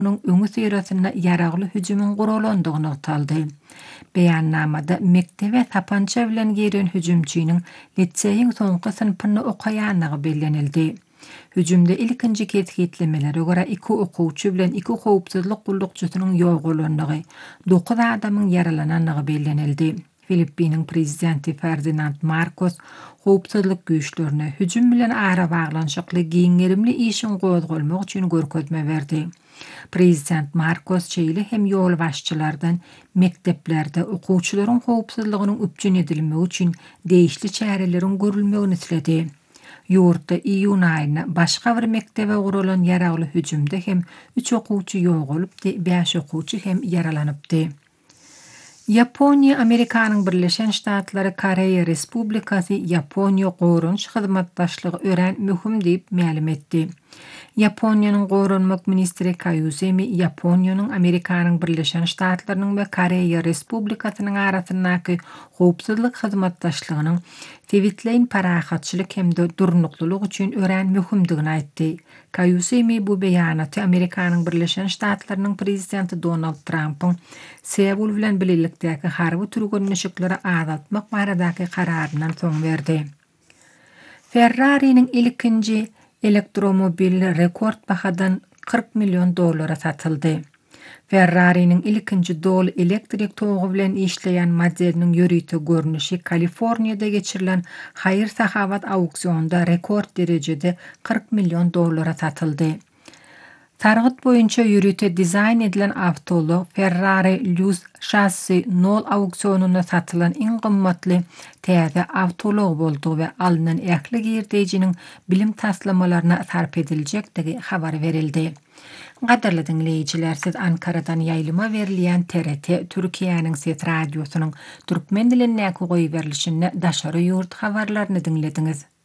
onun öňü syrasynda ýaragly hüjümüň guralandygyny ataldy. Beýannamada mektebe tapança bilen giren hüjümçiniň litseýiň soňky synpyny okaýanlygy bellenildi. Hüjümde ilkinji ketgitlemelere görä 2 okuwçy bilen 2 howpsuzlyk gullukçysynyň ýok bolandygy, 9 adamyň yaralananlygy bellenildi. Filippiniň prezidenti Ferdinand Marcos howpsuzlyk güýçlerine hüjüm bilen ara baglanşykly giňerimli işin gozgolmak üçin görkezme berdi. Prezident Marcos çeýli hem ýol başçylardan mekteplerde okuwçylaryň howpsuzlygynyň üpjün edilmegi üçin değişli çärelerin görülmegini isledi. Ýurtda iýun aýyna başga bir mektebe guralan ýaragly hüjümde hem 3 okuwçy ýok bolup, 5 okuwçy hem yaralanypdy. Yaponiya Amerikanyň Birleşen Ştatlary Koreýa Respublikasy Yaponiya gorunç hyzmatdaşlygy ören möhüm diýip ma'lum etdi. Yaponiýanyň gorunmak ministri Koizumi Yaponiýanyň Amerikanyň Birleşen Ştatlarynyň we Koreýa Respublikasynyň arasyndaky howpsuzlyk hyzmatdaşlygynyň tewitleýin parahatçylyk hemde durnuklylyk üçin ören möhümdigini aýtdy. Koizumi bu beýanaty Amerikanyň Birleşen Ştatlarynyň prezidenti Donald Trump'yň Seul bilen birlikdäki harby türgünmeşiklere azaltmak baradaky kararynyň soň berdi. Ferrari'nin ilkinji elektromobil rekord bahadan $40 milyon satyldy. Ferrari'nin ilkinji dol elektrik togu bilen işleyen modeliniň ýörüýte görnüşi Kaliforniýada geçirilen haýyr-sahabat auksionda rekord derejede $40 milyon satyldy. Targyt boýunça ýürüýte dizayn edilen awtolog Ferrari Luz Chassis Nol auksionuna satylan iň gymmatly täze awtolog boldy we alynan ähli girdejiniň bilim taslamalaryna sarp ediljekdigi habar berildi. Gaderli dinleýijiler, siz Ankaradan ýaýlyma berilýän TRT Türkiýanyň Ses radiosynyň türkmen dilinäki goýu berilişinde daşary ýurt habarlaryny dinlediňiz.